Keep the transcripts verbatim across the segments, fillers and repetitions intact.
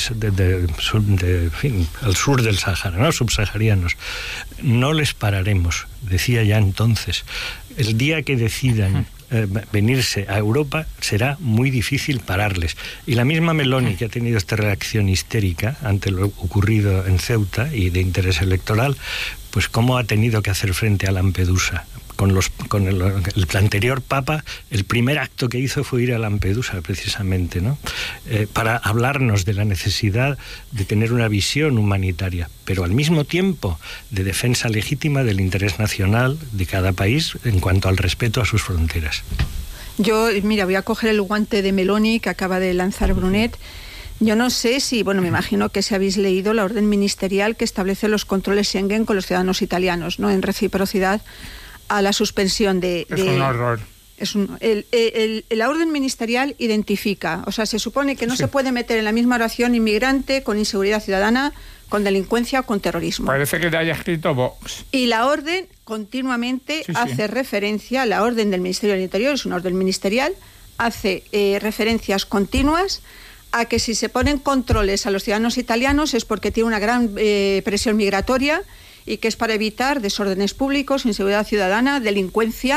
de, de, de, en fin, al sur del Sahara, ¿no? Subsaharianos. No les pararemos, decía ya entonces. El día que decidan eh, venirse a Europa será muy difícil pararles. Y la misma Meloni, que ha tenido esta reacción histérica ante lo ocurrido en Ceuta y de interés electoral, pues cómo ha tenido que hacer frente a Lampedusa. Con, los, con el, el anterior Papa, el primer acto que hizo fue ir a Lampedusa, precisamente, ¿no? Eh, para hablarnos de la necesidad de tener una visión humanitaria, pero al mismo tiempo de defensa legítima del interés nacional de cada país en cuanto al respeto a sus fronteras. Yo, mira, voy a coger el guante de Meloni que acaba de lanzar Brunet. Yo no sé si, bueno, me imagino que si habéis leído la orden ministerial que establece los controles Schengen con los ciudadanos italianos, ¿no? En reciprocidad a la suspensión de... Es de, un horror. Es un, el, el, el, la orden ministerial identifica, o sea, se supone que no sí. se puede meter en la misma oración inmigrante con inseguridad ciudadana, con delincuencia o con terrorismo. Parece que le haya escrito Vox. Y la orden continuamente sí, hace sí. referencia, la orden del Ministerio del Interior, es una orden ministerial, hace eh, referencias continuas a que si se ponen controles a los ciudadanos italianos es porque tiene una gran eh, presión migratoria y que es para evitar desórdenes públicos, inseguridad ciudadana, delincuencia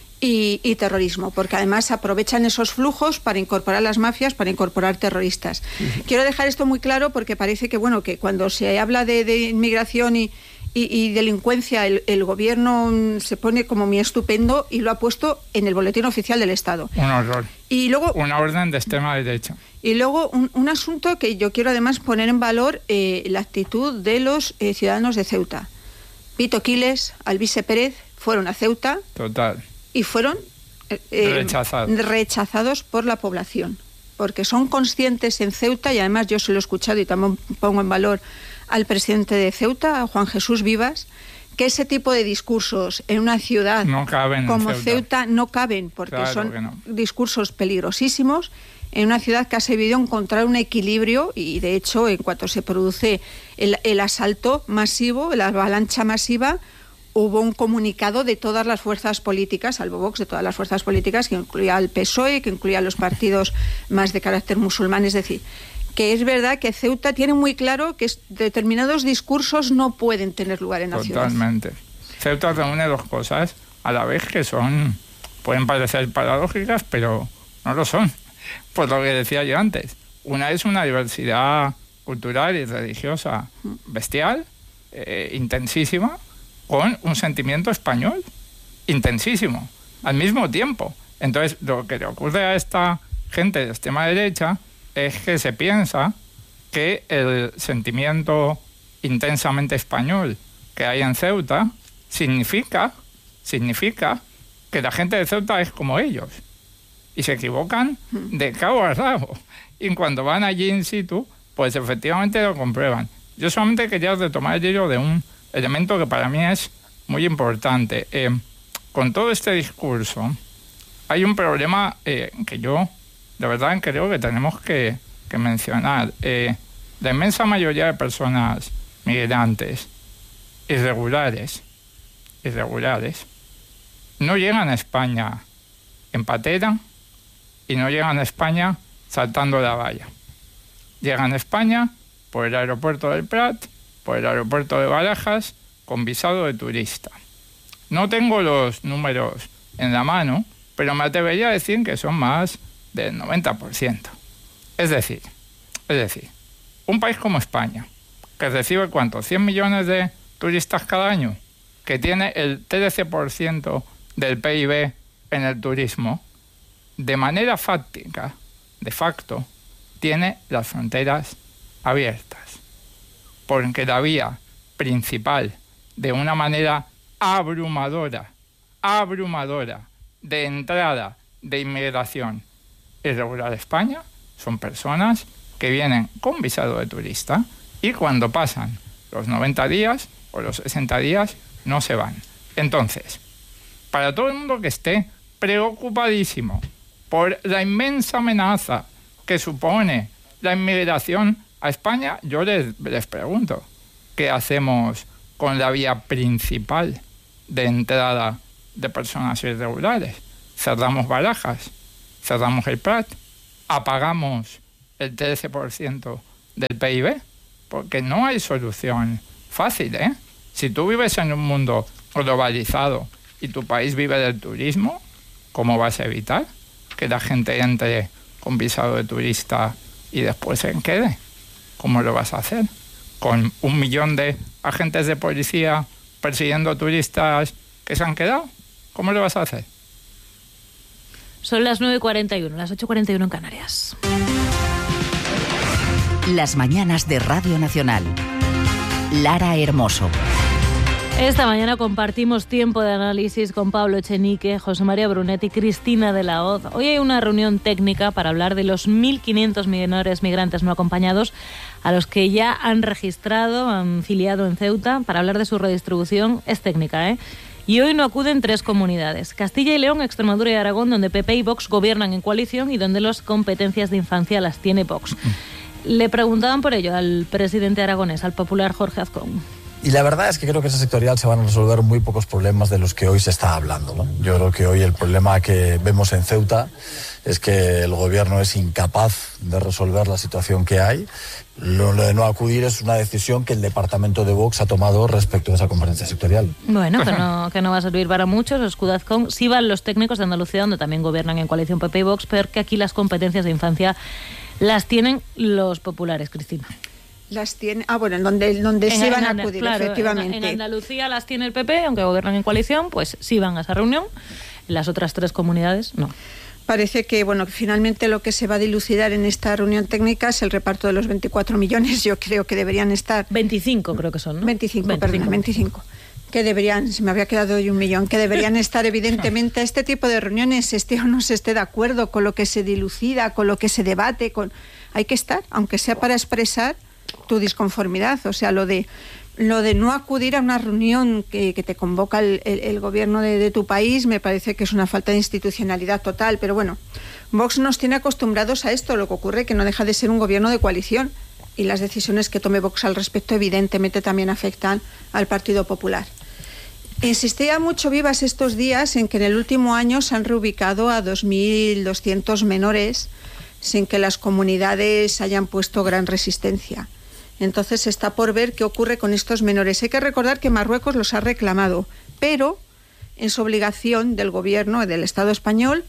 y, y terrorismo, porque además aprovechan esos flujos para incorporar las mafias, para incorporar terroristas. Uh-huh. Quiero dejar esto muy claro porque parece que, bueno, que cuando se habla de, de inmigración y, y, y delincuencia, el, el gobierno se pone como muy estupendo y lo ha puesto en el boletín oficial del Estado. Un horror. Y luego, una orden de extrema derecha. Y luego un, un asunto que yo quiero además poner en valor, eh, la actitud de los eh, ciudadanos de Ceuta. Vito Quiles, Alvise Pérez fueron a Ceuta. Total. Y fueron eh, eh, rechazados. rechazados por la población, porque son conscientes en Ceuta, y además yo se lo he escuchado y también pongo en valor al presidente de Ceuta, a Juan Jesús Vivas, que ese tipo de discursos en una ciudad no caben como en Ceuta. Ceuta no caben, porque claro son no. discursos peligrosísimos en una ciudad que ha sabido encontrar un equilibrio, y de hecho en cuanto se produce el, el asalto masivo, la avalancha masiva, hubo un comunicado de todas las fuerzas políticas, salvo Vox, de todas las fuerzas políticas, que incluía al P S O E, que incluía a los partidos más de carácter musulmán. Es decir, que es verdad que Ceuta tiene muy claro que determinados discursos no pueden tener lugar en la ciudad. Totalmente. Ceuta reúne dos cosas a la vez que son, pueden parecer paradójicas, pero no lo son. Pues lo que decía yo antes, una es una diversidad cultural y religiosa bestial, eh, intensísima, con un sentimiento español intensísimo, al mismo tiempo. Entonces, lo que le ocurre a esta gente de extrema derecha es que se piensa que el sentimiento intensamente español que hay en Ceuta significa, significa que la gente de Ceuta es como ellos. Y se equivocan de cabo a rabo. Y cuando van allí in situ, pues efectivamente lo comprueban. Yo solamente quería retomar el hilo de un elemento que para mí es muy importante. Eh, con todo este discurso, hay un problema eh, que yo, de verdad, creo que tenemos que, que mencionar. Eh, la inmensa mayoría de personas migrantes irregulares, irregulares, no llegan a España en patera y no llegan a España saltando la valla. Llegan a España por el aeropuerto del Prat, por el aeropuerto de Barajas, con visado de turista. No tengo los números en la mano, pero me atrevería a decir que son más del noventa por ciento. Es decir, es decir, un país como España, que recibe ¿cuánto? cien millones de turistas cada año, que tiene el trece por ciento del P I B en el turismo, de manera fáctica, de facto, tiene las fronteras abiertas. Porque la vía principal, de una manera abrumadora, abrumadora, de entrada de inmigración irregular a España, son personas que vienen con visado de turista y cuando pasan los noventa días o los sesenta días no se van. Entonces, para todo el mundo que esté preocupadísimo por la inmensa amenaza que supone la inmigración a España, yo les, les pregunto, ¿qué hacemos con la vía principal de entrada de personas irregulares? ¿Cerramos Barajas? ¿Cerramos el Prat? ¿Apagamos el trece por ciento del P I B, porque no hay solución fácil, ¿eh? Si tú vives en un mundo globalizado y tu país vive del turismo, ¿cómo vas a evitar que la gente entre con visado de turista y después se quede? ¿Cómo lo vas a hacer? ¿Con un millón de agentes de policía persiguiendo turistas que se han quedado? ¿Cómo lo vas a hacer? Son las nueve cuarenta y uno, las ocho cuarenta y uno en Canarias. Las mañanas de Radio Nacional. Lara Hermoso. Esta mañana compartimos tiempo de análisis con Pablo Echenique, José María Brunet y Cristina de la Hoz. Hoy hay una reunión técnica para hablar de los mil quinientos menores migrantes no acompañados a los que ya han registrado, han filiado en Ceuta. Para hablar de su redistribución es técnica, ¿eh? Y hoy no acuden tres comunidades: Castilla y León, Extremadura y Aragón, donde P P y Vox gobiernan en coalición y donde las competencias de infancia las tiene Vox. Le preguntaban por ello al presidente aragonés, al popular Jorge Azcón. Y la verdad es que creo que esa sectorial se van a resolver muy pocos problemas de los que hoy se está hablando, ¿no? Yo creo que hoy el problema que vemos en Ceuta es que el gobierno es incapaz de resolver la situación que hay. Lo, lo de no acudir es una decisión que el departamento de Vox ha tomado respecto a esa conferencia sectorial. Bueno, que no, que no va a servir para muchos. Escuda Azcón. Sí van los técnicos de Andalucía, donde también gobiernan en coalición P P y Vox, pero que aquí las competencias de infancia las tienen los populares, Cristina. Las tiene, ah, bueno, en donde, donde en, sí van en, a acudir, claro, efectivamente. En, en Andalucía las tiene el P P, aunque gobiernan en coalición, pues sí van a esa reunión. En las otras tres comunidades, no. Parece que, bueno, que finalmente lo que se va a dilucidar en esta reunión técnica es el reparto de los veinticuatro millones. Yo creo que deberían estar... veinticinco creo que son, ¿no? veinticinco, perdón, veinticinco. Que deberían, se me había quedado hoy un millón, que deberían estar evidentemente este tipo de reuniones, esté o no se esté de acuerdo con lo que se dilucida, con lo que se debate, con hay que estar, aunque sea para expresar tu disconformidad. O sea, lo de lo de no acudir a una reunión que, que te convoca el, el, el gobierno de, de tu país me parece que es una falta de institucionalidad total. Pero bueno, Vox nos tiene acostumbrados a esto. Lo que ocurre es que no deja de ser un gobierno de coalición y las decisiones que tome Vox al respecto evidentemente también afectan al Partido Popular. Insistía mucho Vivas estos días en que en el último año se han reubicado a dos mil doscientos menores sin que las comunidades hayan puesto gran resistencia. Entonces está por ver qué ocurre con estos menores. Hay que recordar que Marruecos los ha reclamado, pero es obligación del gobierno del Estado español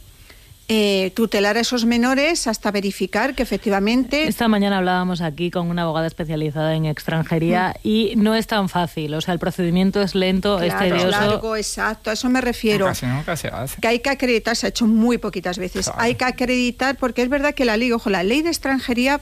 eh, tutelar a esos menores hasta verificar que efectivamente... Esta mañana hablábamos aquí con una abogada especializada en extranjería mm. y no es tan fácil. O sea, el procedimiento es lento, claro, es tedioso. Es largo, exacto, a eso me refiero. Casi nunca se hace. Que hay que acreditar, se ha hecho muy poquitas veces. Claro. Hay que acreditar, porque es verdad que la ley, ojo, la ley de extranjería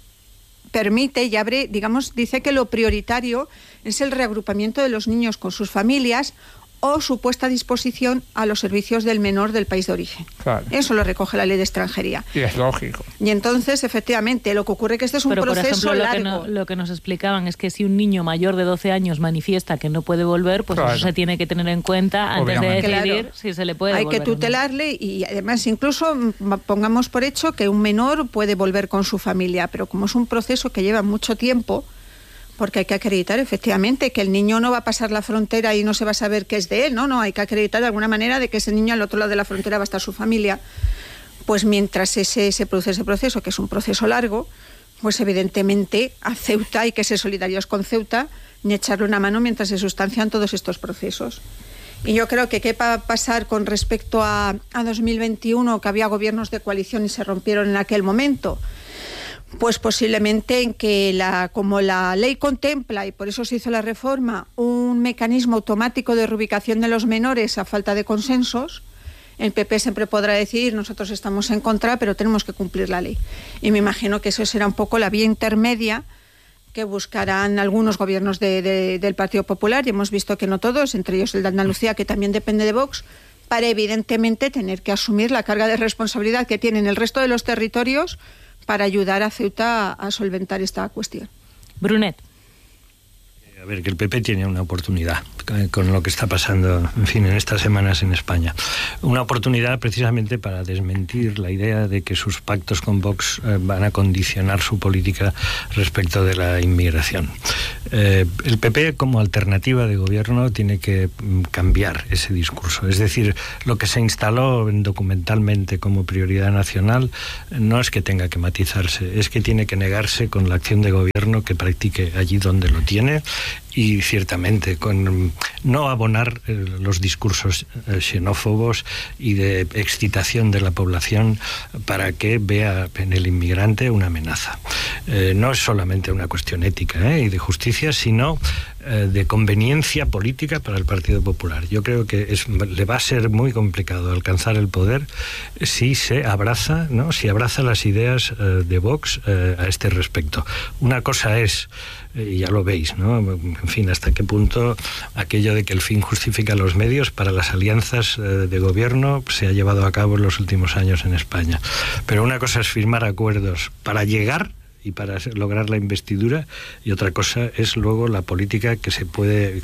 permite y abre, digamos, dice que lo prioritario es el reagrupamiento de los niños con sus familias o su puesta a disposición a los servicios del menor del país de origen. Claro. Eso lo recoge la ley de extranjería. Y es lógico. Y entonces, efectivamente, lo que ocurre es que este es un Pero, proceso por ejemplo, largo. Lo que, no, lo que nos explicaban es que si un niño mayor de doce años manifiesta que no puede volver, pues claro, eso se tiene que tener en cuenta antes Obviamente. de decidir claro. si se le puede Hay volver. Hay que tutelarle y además incluso pongamos por hecho que un menor puede volver con su familia, pero como es un proceso que lleva mucho tiempo, porque hay que acreditar efectivamente que el niño no va a pasar la frontera y no se va a saber qué es de él, no, no, hay que acreditar de alguna manera de que ese niño al otro lado de la frontera va a estar su familia. Pues mientras ese, se produce ese proceso, que es un proceso largo, pues evidentemente a Ceuta hay que ser solidarios con Ceuta y echarle una mano mientras se sustancian todos estos procesos. Y yo creo que qué va a pasar con respecto a, a dos mil veintiuno, que había gobiernos de coalición y se rompieron en aquel momento. Pues posiblemente en que, la, como la ley contempla, y por eso se hizo la reforma, un mecanismo automático de reubicación de los menores a falta de consensos, el P P siempre podrá decir, nosotros estamos en contra, pero tenemos que cumplir la ley. Y me imagino que eso será un poco la vía intermedia que buscarán algunos gobiernos de, de, del Partido Popular, y hemos visto que no todos, entre ellos el de Andalucía, que también depende de Vox, para evidentemente tener que asumir la carga de responsabilidad que tienen el resto de los territorios para ayudar a Ceuta a, a solventar esta cuestión. Brunet. A ver, que el P P tiene una oportunidad con lo que está pasando, en fin, en estas semanas en España. Una oportunidad precisamente para desmentir la idea de que sus pactos con Vox eh, van a condicionar su política respecto de la inmigración. Eh, el P P como alternativa de gobierno tiene que cambiar ese discurso. Es decir, lo que se instaló documentalmente como prioridad nacional no es que tenga que matizarse, es que tiene que negarse con la acción de gobierno que practique allí donde lo tiene, y ciertamente con no abonar eh, los discursos eh, xenófobos y de excitación de la población para que vea en el inmigrante una amenaza. Eh, no es solamente una cuestión ética eh, y de justicia, sino eh, de conveniencia política para el Partido Popular. Yo creo que es, le va a ser muy complicado alcanzar el poder si se abraza, ¿no? si abraza las ideas eh, de Vox eh, a este respecto. Una cosa es, y ya lo veis, ¿no? En fin, hasta qué punto aquello de que el fin justifica los medios para las alianzas eh, de gobierno se ha llevado a cabo en los últimos años en España. Pero una cosa es firmar acuerdos para llegar y para lograr la investidura, y otra cosa es luego la política que se puede,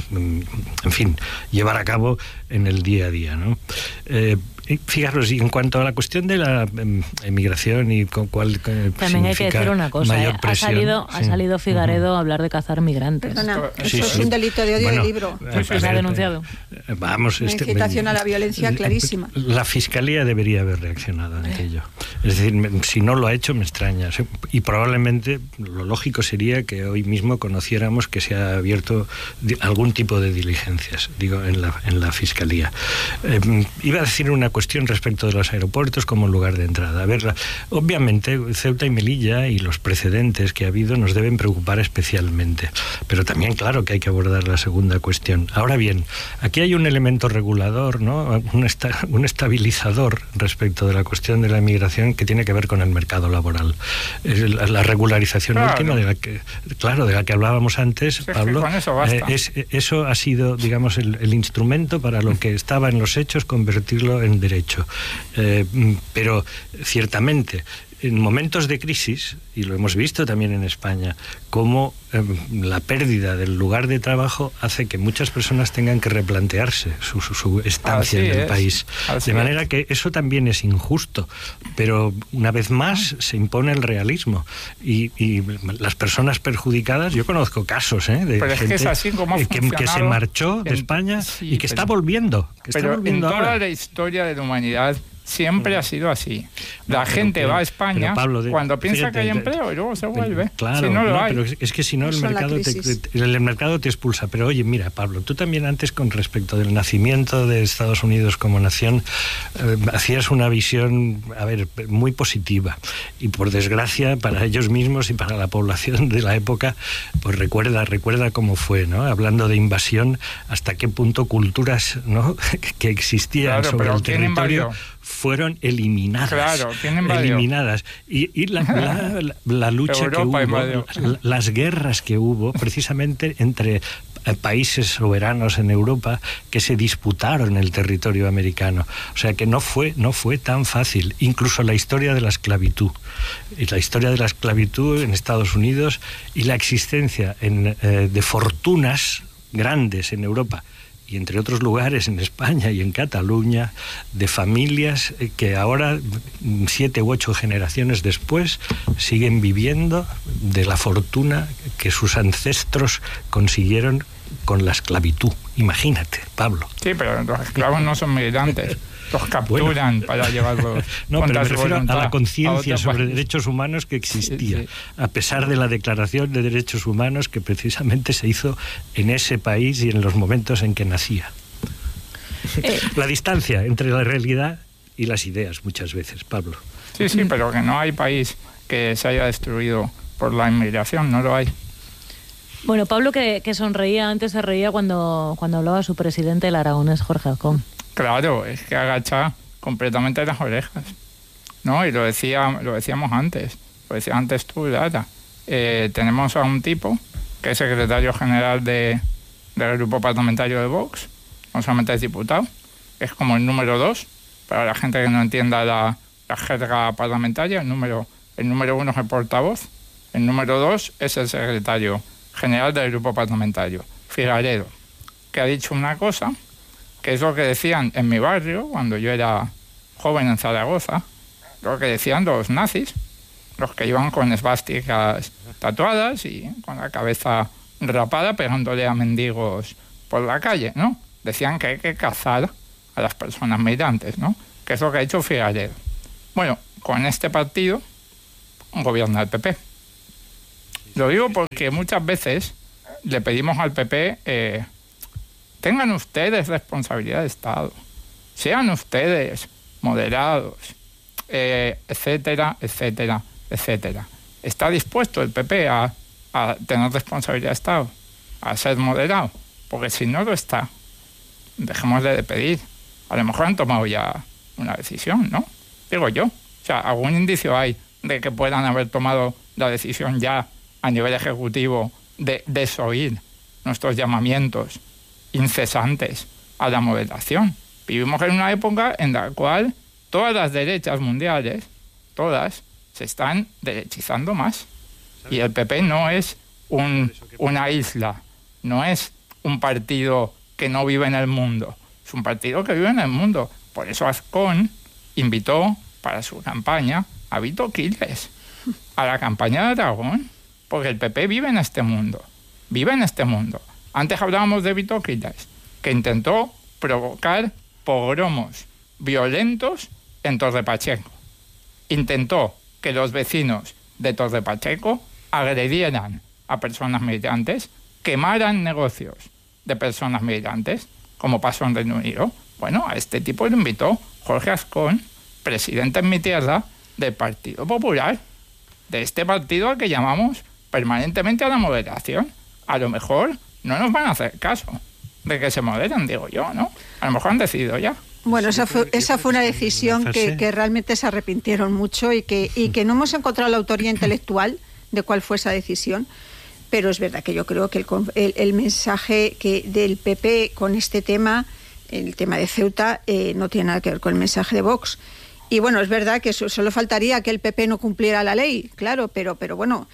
en fin, llevar a cabo en el día a día, ¿no? Eh, Fijaros, y en cuanto a la cuestión de la eh, emigración y con cuál eh, también hay que decir una cosa, eh, ha salido sí. ha salido Figaredo uh-huh. a hablar de cazar migrantes. Perdona, eso sí, es sí. un delito de odio bueno, de libro. Eh, pues se ha denunciado. Eh, vamos, una este, incitación me, a la violencia clarísima. La Fiscalía debería haber reaccionado ante ello. Es decir, me, si no lo ha hecho, me extraña. Y probablemente lo lógico sería que hoy mismo conociéramos que se ha abierto algún tipo de diligencias, digo, en la, en la Fiscalía. Eh, iba a decir una cuestión respecto de los aeropuertos como lugar de entrada. A ver, la, obviamente Ceuta y Melilla y los precedentes que ha habido nos deben preocupar especialmente, pero también claro que hay que abordar la segunda cuestión. Ahora bien, aquí hay un elemento regulador, ¿no? un, esta, un estabilizador respecto de la cuestión de la inmigración que tiene que ver con el mercado laboral. La, la regularización claro. última de la que, claro, de la que hablábamos antes, sí, Pablo, con eso, basta. Eh, es, eso ha sido, digamos, el, el instrumento para lo que estaba en los hechos, convertirlo en derecho. Eh, pero ciertamente en momentos de crisis, y lo hemos visto también en España, cómo eh, la pérdida del lugar de trabajo hace que muchas personas tengan que replantearse su, su, su estancia Así en el es. país. Así de manera es. que eso también es injusto, pero una vez más se impone el realismo. Y, y las personas perjudicadas, yo conozco casos ¿eh? de pero gente es que, es así como ha que, que se marchó de en, España sí, y que pero, está volviendo. Que pero está volviendo en toda ahora. la historia de la humanidad siempre ha sido así. La no, gente pero, va a España Pablo, de, cuando piensa fíjate, que hay empleo y luego se vuelve. Claro, si no lo no, hay. pero es que si no el mercado, te, el mercado te expulsa. Pero oye, mira, Pablo, tú también antes con respecto del nacimiento de Estados Unidos como nación eh, hacías una visión, a ver, muy positiva. Y por desgracia para ellos mismos y para la población de la época, pues recuerda, recuerda cómo fue, ¿no? Hablando de invasión, hasta qué punto culturas, ¿no? que existían claro, sobre el territorio invadió? fueron eliminadas. Claro, ¿quién invadió? Eliminadas. Y, y la, la, la, la lucha Europa que hubo, la, las guerras que hubo, precisamente entre países soberanos en Europa que se disputaron el territorio americano. O sea que no fue, no fue tan fácil. Incluso la historia de la esclavitud. Y la historia de la esclavitud en Estados Unidos y la existencia en, eh, de fortunas grandes en Europa y entre otros lugares en España y en Cataluña, de familias que ahora, siete u ocho generaciones después, siguen viviendo de la fortuna que sus ancestros consiguieron con la esclavitud. Imagínate, Pablo. Sí, pero los esclavos no son migrantes. Los capturan bueno, para llevarlos. No, pero me refiero a la conciencia sobre país. derechos humanos que existía, sí, sí. a pesar de la Declaración de Derechos Humanos que precisamente se hizo en ese país y en los momentos en que nacía. Eh. La distancia entre la realidad y las ideas, muchas veces, Pablo. Sí, sí, pero que no hay país que se haya destruido por la inmigración, no lo hay. Bueno, Pablo que, que sonreía, antes se reía cuando, cuando hablaba su presidente, el aragonés Jorge Alcón. Claro, es que agacha completamente las orejas, ¿no? Y lo decía, lo decíamos antes, lo decía antes tú, Lara. Eh, tenemos a un tipo que es secretario general de, del grupo parlamentario de Vox, no solamente es diputado, es como el número dos, para la gente que no entienda la, la jerga parlamentaria, el número, el número uno es el portavoz, el número dos es el secretario general del grupo parlamentario, Figaredo, que ha dicho una cosa que es lo que decían en mi barrio, cuando yo era joven en Zaragoza, lo que decían los nazis, los que iban con esvásticas tatuadas y con la cabeza rapada pegándole a mendigos por la calle, ¿no? Decían que hay que cazar a las personas migrantes, ¿no? Que es lo que ha hecho Figaredo. Bueno, con este partido gobierna el P P. Lo digo porque muchas veces le pedimos al P P, eh, tengan ustedes responsabilidad de Estado, sean ustedes moderados, eh, etcétera, etcétera, etcétera. ¿Está dispuesto el P P a, a tener responsabilidad de Estado, a ser moderado? Porque si no lo está, dejémosle de pedir. A lo mejor han tomado ya una decisión, ¿no? Digo yo. O sea, algún indicio hay de que puedan haber tomado la decisión ya a nivel ejecutivo de desoír nuestros llamamientos incesantes a la moderación. Vivimos en una época en la cual todas las derechas mundiales, todas, se están derechizando más. Y el P P no es un, una isla, no es un partido que no vive en el mundo, es un partido que vive en el mundo. Por eso Azcón invitó para su campaña a Vito Quiles a la campaña de Aragón, porque el P P vive en este mundo, vive en este mundo. Antes hablábamos de Vito Quiles, que intentó provocar pogromos violentos en Torrepacheco. Intentó que los vecinos de Torrepacheco agredieran a personas migrantes, quemaran negocios de personas migrantes, como pasó en Reino Unido. Bueno, a este tipo lo invitó Jorge Azcón, presidente en mi tierra del Partido Popular, de este partido al que llamamos permanentemente a la moderación. A lo mejor no nos van a hacer caso de que se moderen, digo yo, ¿no? A lo mejor han decidido ya. Bueno, esa fue, esa fue una decisión que, que realmente se arrepintieron mucho y que, y que no hemos encontrado la autoría intelectual de cuál fue esa decisión, pero es verdad que yo creo que el, el, el mensaje que del P P con este tema, el tema de Ceuta, eh, no tiene nada que ver con el mensaje de Vox. Y bueno, es verdad que solo faltaría que el P P no cumpliera la ley, claro, pero, pero bueno,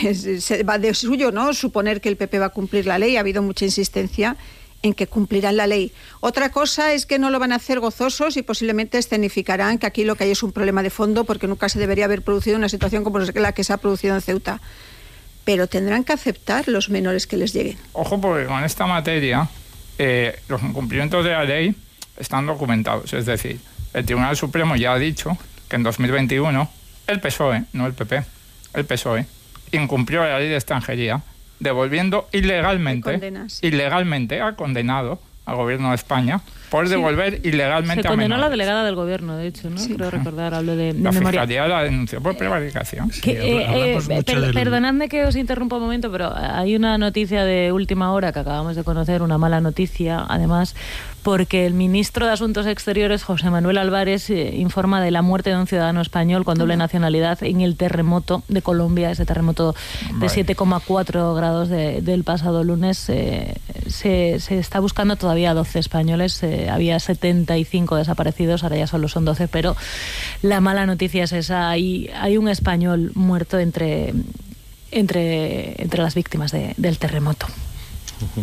se va de suyo, ¿no? Suponer que el P P va a cumplir la ley. Ha habido mucha insistencia en que cumplirán la ley. Otra cosa es que no lo van a hacer gozosos y posiblemente escenificarán que aquí lo que hay es un problema de fondo, porque nunca se debería haber producido una situación como la que se ha producido en Ceuta. Pero tendrán que aceptar los menores que les lleguen. Ojo, porque con esta materia eh, los incumplimientos de la ley están documentados. Es decir, el Tribunal Supremo ya ha dicho que en dos mil veintiuno el P S O E, no el P P, el P S O E, incumplió la ley de extranjería, devolviendo ilegalmente, ilegalmente ha condenado al gobierno de España por sí. devolver ilegalmente a menores. Se condenó a la delegada del gobierno, de hecho, ¿no? Sí. Creo recordar, hablo de, de la memoria. Fiscalía la denunció por prevaricación. Sí, eh, eh, per, del... Perdonadme que os interrumpa un momento, pero hay una noticia de última hora que acabamos de conocer, una mala noticia, además, porque el ministro de Asuntos Exteriores, José Manuel Álvarez, eh, informa de la muerte de un ciudadano español con doble nacionalidad en el terremoto de Colombia, ese terremoto de siete coma cuatro grados de, del pasado lunes. Eh, se, se está buscando todavía doce españoles, eh, había setenta y cinco desaparecidos, ahora ya solo son doce, pero la mala noticia es esa, hay, hay un español muerto entre, entre, entre las víctimas de, del terremoto. Uh-huh.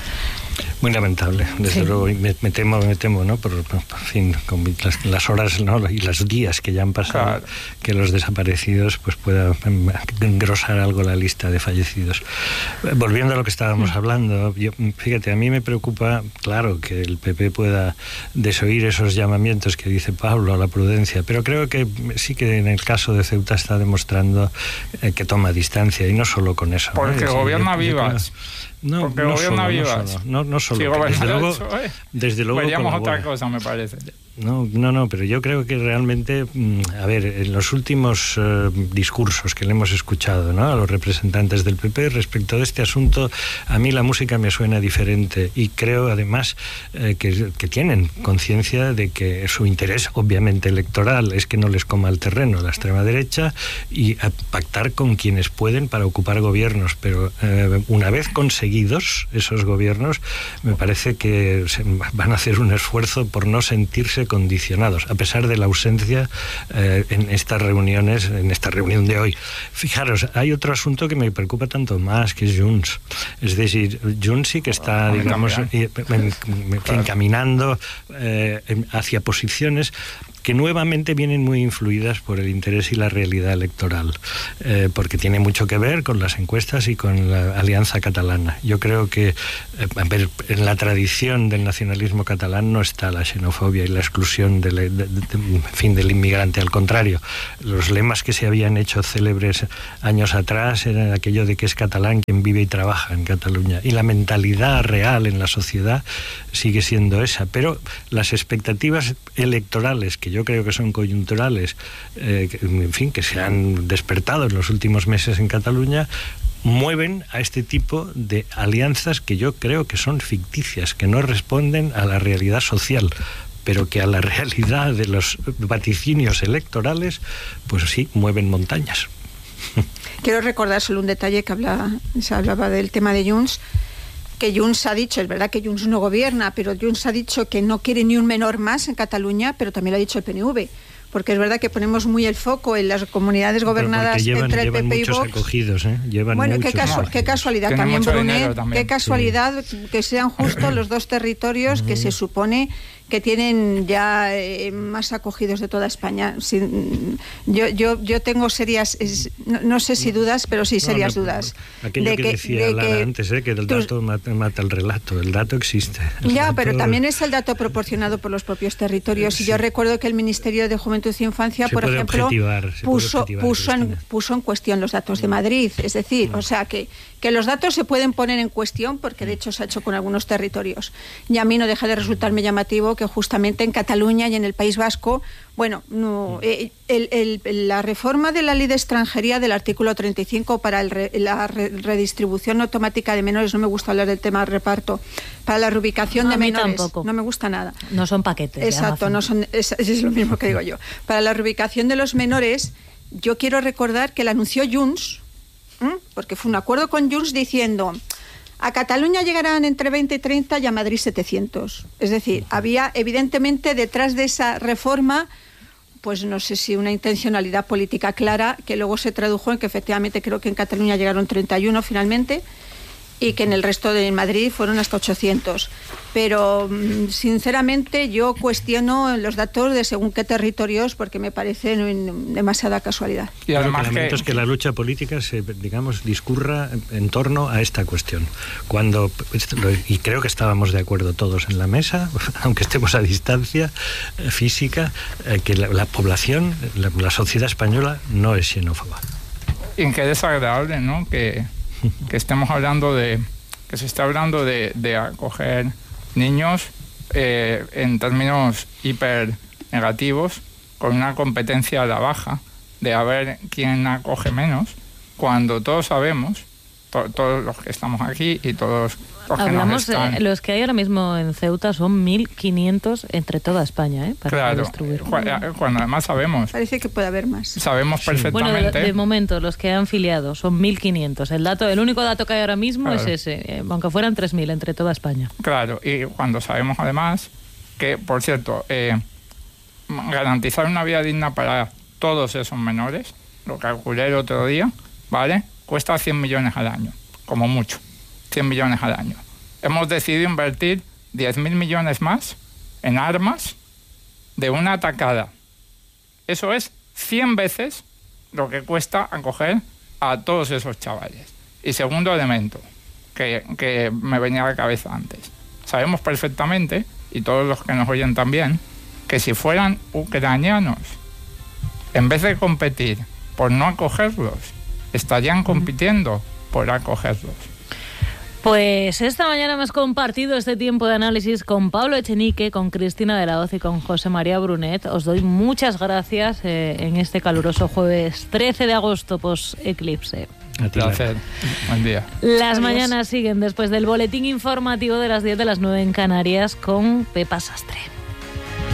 Muy lamentable, desde sí. luego, me, me temo, me temo, ¿no? Por, por fin, con las, las horas, ¿no? Y los días que ya han pasado, claro. que los desaparecidos pues pueda engrosar algo la lista de fallecidos. Volviendo a lo que estábamos mm. hablando, yo, fíjate, a mí me preocupa, claro, que el P P pueda desoír esos llamamientos que dice Pablo a la prudencia, pero creo que sí que en el caso de Ceuta está demostrando eh, que toma distancia, y no solo con eso. Porque ¿no? gobierna Vivas. No, Porque no gobierna solo, Vivas. No, solo, no, no solo. Sí, desde luego, eso, ¿eh? desde luego veríamos colabora. otra cosa, me parece. No, no, no, pero yo creo que realmente, a ver, en los últimos uh, discursos que le hemos escuchado, ¿no?, a los representantes del P P respecto de este asunto, a mí la música me suena diferente, y creo además eh, que, que tienen conciencia de que su interés, obviamente electoral, es que no les coma el terreno la extrema derecha y a pactar con quienes pueden para ocupar gobiernos, pero eh, una vez conseguidos esos gobiernos, me parece que se van a hacer un esfuerzo por no sentirse condicionados, a pesar de la ausencia eh, en estas reuniones, en esta reunión de hoy. Fijaros, hay otro asunto que me preocupa tanto más, que es Junts. Es decir, Junts sí que está, digamos, en, en, encaminando eh, hacia posiciones que nuevamente vienen muy influidas por el interés y la realidad electoral, eh, porque tiene mucho que ver con las encuestas y con la Alianza Catalana. Yo creo que eh, a ver, en la tradición del nacionalismo catalán no está la xenofobia y la exclusión del, de, de, de, en fin, del inmigrante. Al contrario, los lemas que se habían hecho célebres años atrás eran aquello de que es catalán quien vive y trabaja en Cataluña, y la mentalidad real en la sociedad sigue siendo esa, pero las expectativas electorales, que yo creo que son coyunturales, eh, que, en fin, que se han despertado en los últimos meses en Cataluña, mueven a este tipo de alianzas que yo creo que son ficticias, que no responden a la realidad social, pero que a la realidad de los vaticinios electorales, pues sí, mueven montañas. Quiero recordar solo un detalle que hablaba, se hablaba del tema de Junts, que Junts ha dicho, es verdad que Junts no gobierna, pero Junts ha dicho que no quiere ni un menor más en Cataluña, pero también lo ha dicho el P N V. Porque es verdad que ponemos muy el foco en las comunidades gobernadas llevan, entre el llevan P P y muchos Vox. Acogidos, ¿eh? Llevan bueno, muchos qué, casu acogidos. qué casualidad Tienen también, Brunet, también. qué casualidad sí. que sean justo los dos territorios uh-huh. que se supone que tienen ya eh, más acogidos de toda España. Sin, yo, yo, yo tengo serias, es, no, no sé si dudas, pero sí serias no, no, dudas. Aquello de que, que decía de Lara que, antes, ¿eh? que el dato tus, mata, mata el relato. El dato existe. El ya, dato... pero también es el dato proporcionado por los propios territorios. Sí. Y yo recuerdo que el Ministerio de Juventud y Infancia, se por ejemplo, puso, puso, en, puso en cuestión los datos de Madrid. Es decir, mm. o sea, que, que los datos se pueden poner en cuestión, porque de hecho se ha hecho con algunos territorios. Y a mí no deja de resultarme llamativo que justamente en Cataluña y en el País Vasco, bueno, no, eh, el, el, la reforma de la ley de extranjería del artículo treinta y cinco para el re, la re, redistribución automática de menores, no me gusta hablar del tema reparto, para la reubicación no, de a mí menores, tampoco. No me gusta nada. No son paquetes. Exacto, no son, es, es lo mismo que digo yo. Para la reubicación de los menores, yo quiero recordar que la anunció Junts, ¿eh? porque fue un acuerdo con Junts diciendo... A Cataluña llegarán entre veinte y treinta y a Madrid setecientos. Es decir, había evidentemente detrás de esa reforma, pues no sé si una intencionalidad política clara, que luego se tradujo en que efectivamente creo que en Cataluña llegaron treinta y uno finalmente, y que en el resto de Madrid fueron hasta ochocientos. Pero sinceramente yo cuestiono los datos de según qué territorios, porque me parece demasiada casualidad. Y además que... es que la lucha política se, digamos, discurra en torno a esta cuestión. Cuando, y creo que estábamos de acuerdo todos en la mesa, aunque estemos a distancia física, que la, la población, la, la sociedad española no es xenófoba. Y que es desagradable, ¿no? Que que estemos hablando de que se está hablando de, de acoger niños eh, en términos hiper negativos, con una competencia a la baja de a ver quién acoge menos, cuando todos sabemos, to, todos los que estamos aquí y todos los que Hablamos nos están... de los que hay ahora mismo en Ceuta son mil quinientos entre toda España, ¿eh? Para claro, distribuir. Cuando además sabemos... Parece que puede haber más. Sabemos sí. perfectamente... Bueno, de, de momento los que han filiado son mil quinientos. El dato, el único dato que hay ahora mismo claro. es ese, eh, aunque fueran tres mil entre toda España. Claro, y cuando sabemos además que, por cierto, eh, garantizar una vida digna para todos esos menores, lo calculé el otro día, ¿vale? Cuesta cien millones al año, como mucho. cien millones al año. Hemos decidido invertir diez mil millones más en armas de una atacada. Eso es cien veces lo que cuesta acoger a todos esos chavales. Y segundo elemento, que, que me venía a la cabeza antes. Sabemos perfectamente, y todos los que nos oyen también, que si fueran ucranianos, en vez de competir por no acogerlos, estarían compitiendo por acogerlos. Pues esta mañana hemos compartido este tiempo de análisis con Pablo Echenique, con Cristina de la Hoz y con José María Brunet. Os doy muchas gracias eh, en este caluroso jueves trece de agosto post-eclipse. Un placer. Buen día. Las Adiós. Mañanas siguen después del boletín informativo de las diez de las nueve en Canarias con Pepa Sastre.